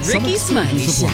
Ricky Smiley Show.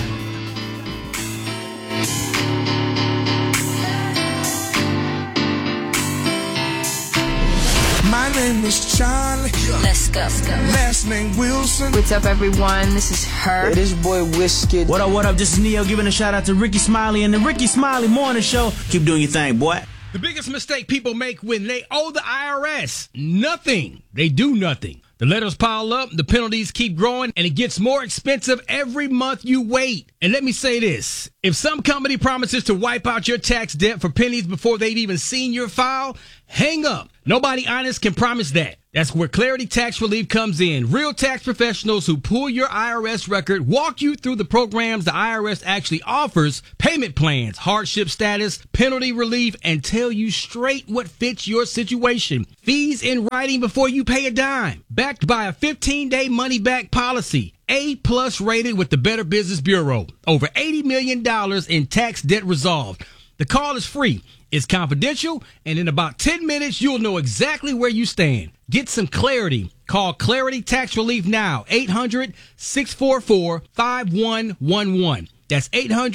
My name is Charlie. Let's go. Last name Wilson. What's up, everyone? This is her. Hey, this boy Wizkid. What up? This is Neo giving a shout out to Ricky Smiley and the Ricky Smiley Morning Show. Keep doing your thing, boy. The biggest mistake people make when they owe the IRS, nothing. They do nothing. The letters pile up, the penalties keep growing, and it gets more expensive every month you wait. And let me say this. If some company promises to wipe out your tax debt for pennies before they've even seen your file, hang up. Nobody honest can promise that. That's where Clarity Tax Relief comes in. Real tax professionals who pull your IRS record, walk you through the programs the IRS actually offers, payment plans, hardship status, penalty relief, and tell you straight what fits your situation. Fees in writing before you pay a dime. Backed by a 15-day money-back policy. A+ rated with the Better Business Bureau. Over $80 million in tax debt resolved. The call is free. It's confidential, and in about 10 minutes, you'll know exactly where you stand. Get some clarity. Call Clarity Tax Relief now. 800-644-5111. That's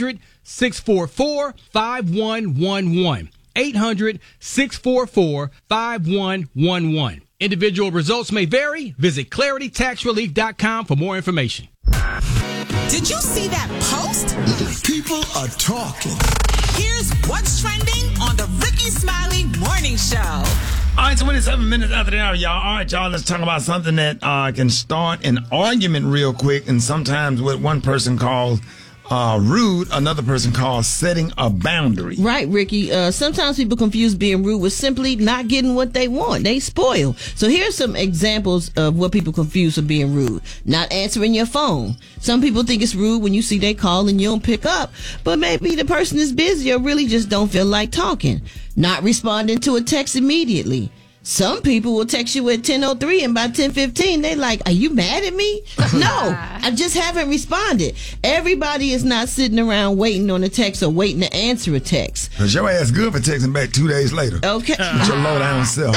800-644-5111. 800-644-5111. Individual results may vary. Visit claritytaxrelief.com for more information. Did you see that post? People are talking. Here's what's trending on the Ricky Smiley Morning Show. All right, 27 minutes after the hour, y'all. All right, y'all, let's talk about something that can start an argument real quick, and sometimes what one person calls rude, another person calls setting a boundary. Right, Ricky. Sometimes people confuse being rude with simply not getting what they want. They spoil. So here's some examples of what people confuse with being rude. Not answering your phone. Some people think it's rude when you see they call and you don't pick up, but maybe the person is busy or really just don't feel like talking. Not responding to a text immediately. Some people will text you at 10:03 and by 10:15 they like, are you mad at me? No, I just haven't responded. Everybody is not sitting around waiting on a text or waiting to answer a text. Because your ass good for texting back 2 days later. Okay. With your low down self.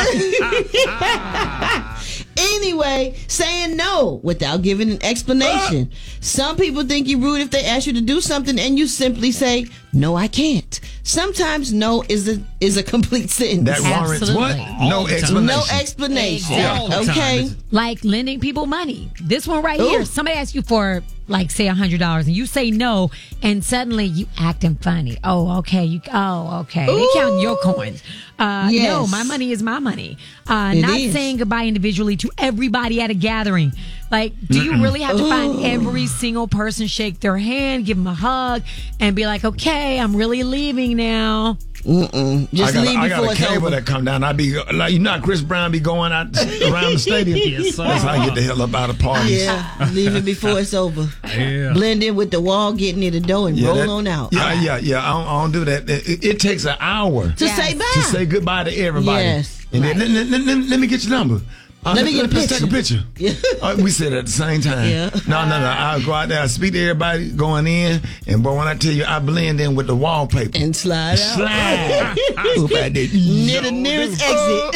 Anyway, saying no without giving an explanation. Some people think you're rude if they ask you to do something and you simply say, no, I can't. Sometimes no is a complete sentence. That warrants what? No explanation. No explanation. Exactly. Okay. Like lending people money. This one right here, somebody asks you for, like, say $100 and you say no, and suddenly you acting funny. Oh, okay. They counting your coins. Yes. No, my money is my money. Not is. saying goodbye individually to everybody at a gathering. Like, do you really have to find every single person, shake their hand, give them a hug, and be like, okay, I'm really leaving now? Just leave I before got a it's cable over. that come down. I be like, you know, how Chris Brown be going out around the stadium. Yes, sir. That's how I get the hell up out of parties. Yeah, leave it before it's over. Yeah. Blend in with the wall, get near the door, and roll on out. Yeah. I don't do that. It takes an hour To say bye. to say goodbye to everybody. Yes. And then let me get your number. Let me get a Let's take a picture. Yeah. We said it at the same time. Yeah. No. I'll go out there, I speak to everybody going in, and boy, when I tell you, I blend in with the wallpaper. And slide out. Slide. Oop, I did. Near the nearest exit.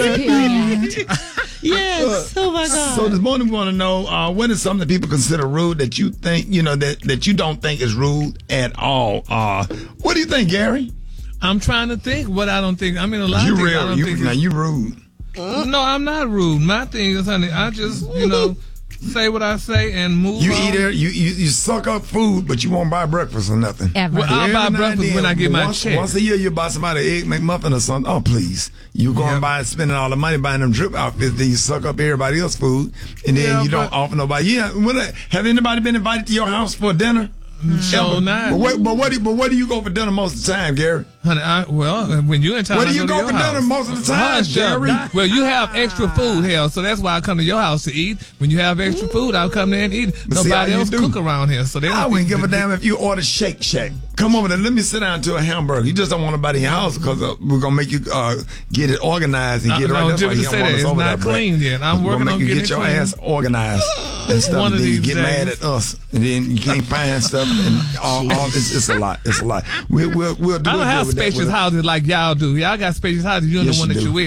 Yes. Oh my God. So this morning we want to know what is something that people consider rude that you think, that you don't think is rude at all. What do you think, Gary? I'm trying to think what I don't think. I mean, a lot of things I don't think. Now you rude. No, I'm not rude. My thing is, honey, I just, say what I say and move You on. eat it. You suck up food, but you won't buy breakfast or nothing. Ever. Well, I'll buy breakfast when I get my check. Once a year, you buy somebody an egg McMuffin or something. Oh, please. You go and buy, spending all the money buying them drip outfits, then you suck up everybody else's food, and then you don't offer nobody. Yeah, have anybody been invited to your house for dinner? So not. But where do you go for dinner most of the time, Gary? Honey, when you're in town, Where do I you to go your for house. dinner most of the time, Gary? Well, you have extra food here, so that's why I come to your house to eat. When you have extra food, I'll come there and eat. But see Nobody how you else do. cook around here, so they don't I wouldn't think give a damn if you order Shake Shack. Come over there. Let me sit down to a hamburger. You just don't want nobody in your house because we're going to make you get it organized and get it right. That's why you say don't want that. us It's over not there, clean yet. I'm we're working gonna on make you getting get your it clean. ass organized and stuff. One And of then you these get mad days. at us, and then you can't find stuff. And all it's a lot. It's a lot. We'll do. I don't have spacious houses like y'all do. Y'all got spacious houses. You're Yes, the one you that do. you're with.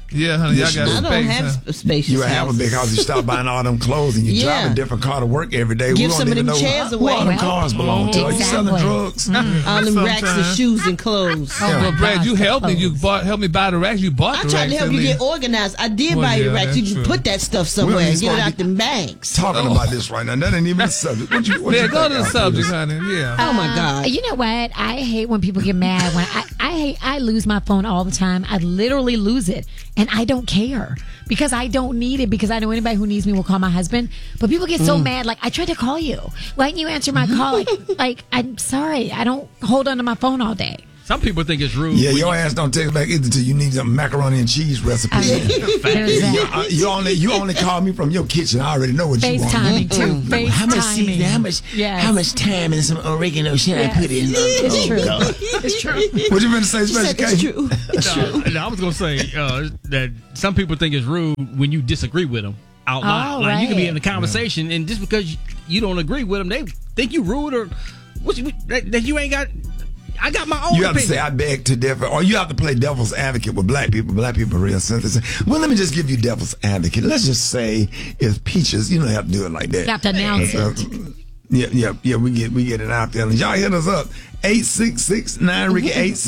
Yeah, honey, Yes, y'all got I don't space. have a spacious You have a house. big house. You stop buying all them clothes and you Yeah. drive a different car to work every day. Give we some don't of even them know chairs who away. all them cars belong to. Are you selling Exactly. drugs? All them racks of Sometimes. shoes and clothes. Well, Brad, you helped me. You helped me buy the racks. You bought I the tried racks. to help you get organized. I did buy you the racks. You can put that stuff somewhere and get it out them bags. Talking about this right now. That ain't even the subject. What you Yeah, go think, to the Alfred? subject, honey. Yeah. Oh my God. You know what? I hate when people get mad. When I lose my phone all the time. I literally lose it, and I don't care because I don't need it. Because I know anybody who needs me will call my husband. But people get so mad. Like, I tried to call you. Why didn't you answer my call? Like I'm sorry. I don't hold onto my phone all day. Some people think it's rude. Yeah, when your ass don't text back either till you need some macaroni and cheese recipe. There's that. You only call me from your kitchen. I already know what you want. FaceTiming too. FaceTiming. How much time and some oregano should I put in? It's true. It's true. What you been to say, Special K? It's true. It's true. I was gonna say that some people think it's rude when you disagree with them out loud. Oh, like you can be right. in a conversation, and just because you don't agree with them, they think you rude or that you ain't got. I got my own You have to opinion. say, I beg to differ. Or you have to play devil's advocate with black people. Black people are real sensitive. Well, let me just give you devil's advocate. Let's just say if Peaches, you don't have to do it like that. You have to announce it. Yeah, we get it out there. And y'all hit us up. 866-9-RICKY,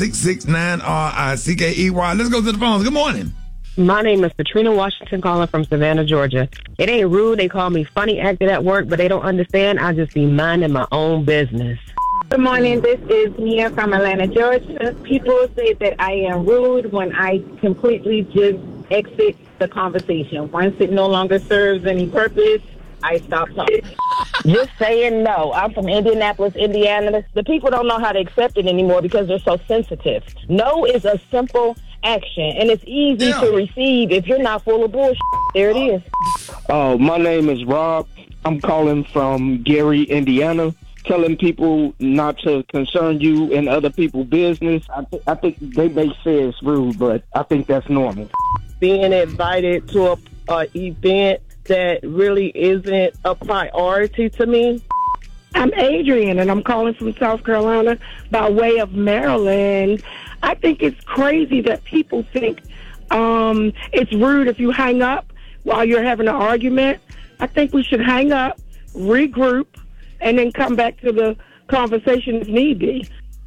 866-9-RICKEY. Let's go to the phones. Good morning. My name is Katrina Washington calling from Savannah, Georgia. It ain't rude. They call me funny acting at work, but they don't understand. I just be minding my own business. Good morning. This is Mia from Atlanta, Georgia. People say that I am rude when I completely just exit the conversation. Once it no longer serves any purpose, I stop talking. Just saying no. I'm from Indianapolis, Indiana. The people don't know how to accept it anymore because they're so sensitive. No is a simple action, and it's easy to receive if you're not full of bullshit. There it is. Oh, my name is Rob. I'm calling from Gary, Indiana. Telling people not to concern you in other people's business. I think they may say it's rude, but I think that's normal. Being invited to a event that really isn't a priority to me. I'm Adrian, and I'm calling from South Carolina by way of Maryland. I think it's crazy that people think it's rude if you hang up while you're having an argument. I think we should hang up, regroup, and then come back to the conversation if need be.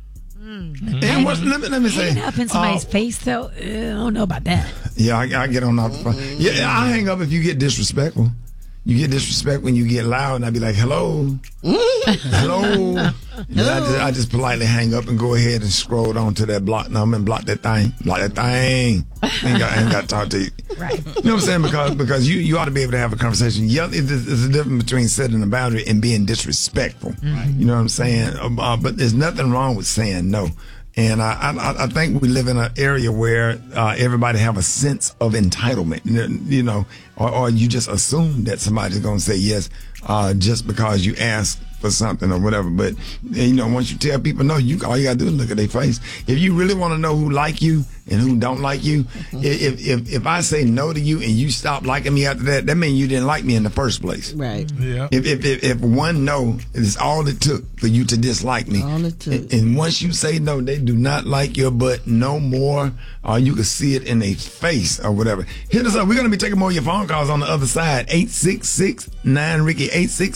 And let me say, Hanging up in somebody's face, though, I don't know about that. Yeah, I get on off the phone. Yeah, I hang up if you get disrespectful. You get disrespect when you get loud, and I be like, hello. Hello. I just politely hang up and go ahead and scroll on to that block number and block that thing. Block that thing. I ain't got to talk to you. Right. You know what I'm saying? Because you ought to be able to have a conversation. Yeah, there's a difference between setting a boundary and being disrespectful. Right. You know what I'm saying? But there's nothing wrong with saying no. And I think we live in an area where everybody have a sense of entitlement, you know, or you just assume that somebody's going to say yes just because you ask for something or whatever. But, you know, once you tell people no, all you got to do is look at their face. If you really want to know who like you and who don't like you, if I say no to you and you stop liking me after that, that means you didn't like me in the first place. Right. Yeah. If one no is all it took for you to dislike me, all it took. And once you say no, they do not like your butt no more, or you can see it in their face or whatever. Hit us up. We're going to be taking more of your phone calls on the other side. 866-9-RICKY,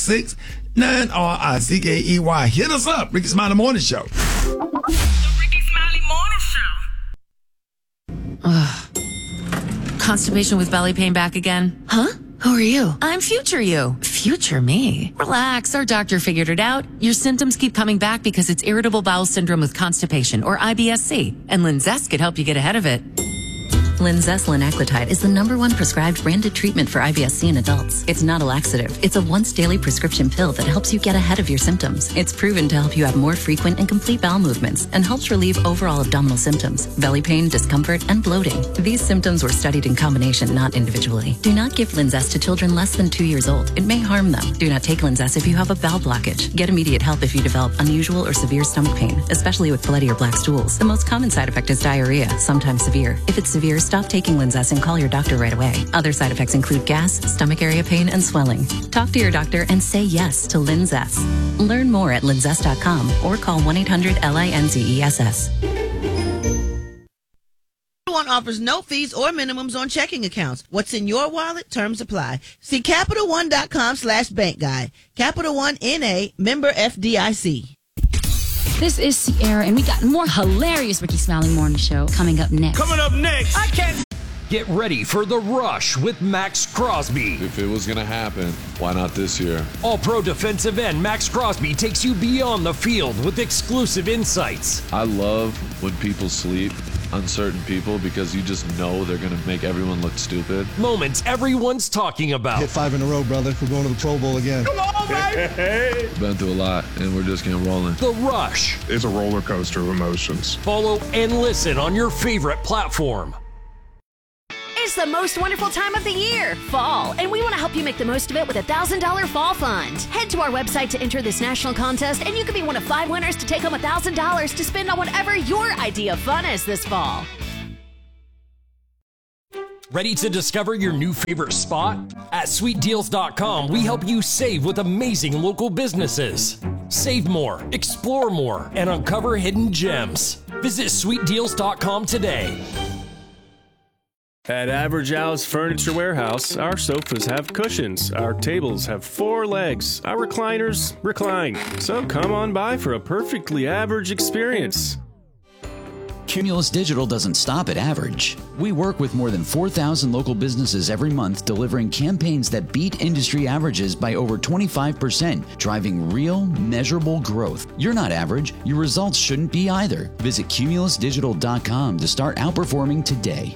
866-9-RICKEY. Hit us up. Ricky Smiley Morning Show. The Ricky Smiley Morning Show. Constipation with belly pain back again? Huh? Who are you? I'm future you. Future me? Relax, our doctor figured it out. Your symptoms keep coming back because it's irritable bowel syndrome with constipation, or IBS-C, and Linzess could help you get ahead of it. Linzess linaclotide is the #1 prescribed branded treatment for IBS-C in adults. It's not a laxative. It's a once-daily prescription pill that helps you get ahead of your symptoms. It's proven to help you have more frequent and complete bowel movements and helps relieve overall abdominal symptoms, belly pain, discomfort, and bloating. These symptoms were studied in combination, not individually. Do not give Linzess to children less than 2 years old. It may harm them. Do not take Linzess if you have a bowel blockage. Get immediate help if you develop unusual or severe stomach pain, especially with bloody or black stools. The most common side effect is diarrhea, sometimes severe. If it's severe, stop taking Linzess and call your doctor right away. Other side effects include gas, stomach area pain, and swelling. Talk to your doctor and say yes to Linzess. Learn more at linzess.com or call 1-800-LINZESS. offers no fees or minimums on checking accounts. What's in your wallet? Terms apply. See CapitalOne.com/bank guide. Capital One N.A. member FDIC. This is Sierra, and we got more hilarious Ricky Smiley Morning Show coming up next. Coming up next, I can't. Get ready for The Rush with Max Crosby. If it was going to happen, why not this year? All-Pro defensive end Max Crosby takes you beyond the field with exclusive insights. I love when people sleep, uncertain people, because you just know they're going to make everyone look stupid. Moments everyone's talking about. Hit 5 in a row, brother. We're going to the Pro Bowl again. Come on, baby! Been through a lot, and we're just getting rolling. The Rush. It's a roller coaster of emotions. Follow and listen on your favorite platform. It's the most wonderful time of the year, fall, and we want to help you make the most of it with a $1,000 fall fund. Head to our website to enter this national contest, and you could be one of 5 winners to take home $1,000 to spend on whatever your idea of fun is this fall. Ready to discover your new favorite spot? At SweetDeals.com, we help you save with amazing local businesses. Save more, explore more, and uncover hidden gems. Visit SweetDeals.com today. At Average Al's Furniture Warehouse, our sofas have cushions, our tables have 4 legs, our recliners recline. So come on by for a perfectly average experience. Cumulus Digital doesn't stop at average. We work with more than 4,000 local businesses every month, delivering campaigns that beat industry averages by over 25%, driving real, measurable growth. You're not average. Your results shouldn't be either. Visit cumulusdigital.com to start outperforming today.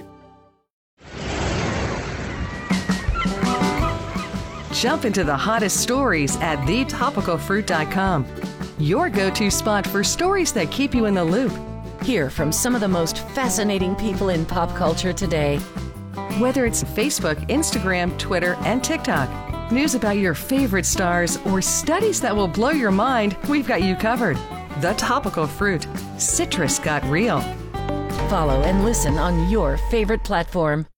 Jump into the hottest stories at thetopicalfruit.com. Your go-to spot for stories that keep you in the loop. Hear from some of the most fascinating people in pop culture today. Whether it's Facebook, Instagram, Twitter, and TikTok, news about your favorite stars, or studies that will blow your mind, we've got you covered. The Topical Fruit. Citrus got real. Follow and listen on your favorite platform.